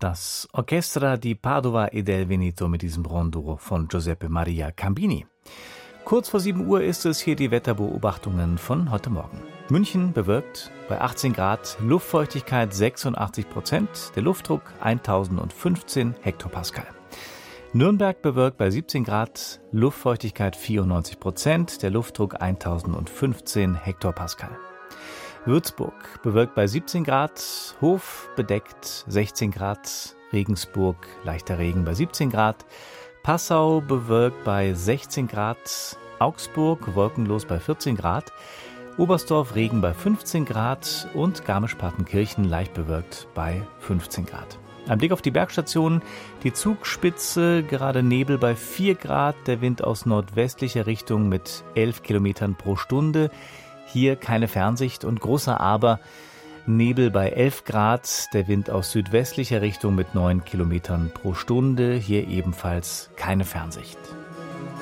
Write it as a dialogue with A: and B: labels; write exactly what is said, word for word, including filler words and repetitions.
A: Das Orchestra di Padova e del Veneto mit diesem Rondò von Giuseppe Maria Cambini. Kurz vor sieben Uhr ist es hier die Wetterbeobachtungen von heute Morgen. München bewölkt bei achtzehn Grad, Luftfeuchtigkeit sechsundachtzig Prozent, der Luftdruck eintausendfünfzehn Hektopascal. Nürnberg bewölkt bei siebzehn Grad, Luftfeuchtigkeit vierundneunzig Prozent, der Luftdruck eintausendfünfzehn Hektopascal. Würzburg bewölkt bei siebzehn Grad, Hof bedeckt sechzehn Grad, Regensburg leichter Regen bei siebzehn Grad, Passau bewölkt bei sechzehn Grad, Augsburg wolkenlos bei vierzehn Grad, Oberstdorf Regen bei fünfzehn Grad und Garmisch-Partenkirchen leicht bewölkt bei fünfzehn Grad. Ein Blick auf die Bergstationen, die Zugspitze, gerade Nebel bei vier Grad, der Wind aus nordwestlicher Richtung mit elf Kilometern pro Stunde. Hier keine Fernsicht und großer Aber, Nebel bei elf Grad, der Wind aus südwestlicher Richtung mit neun Kilometern pro Stunde, hier ebenfalls keine Fernsicht.